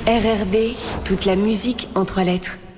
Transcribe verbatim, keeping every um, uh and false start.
R R D, toute la musique en trois lettres.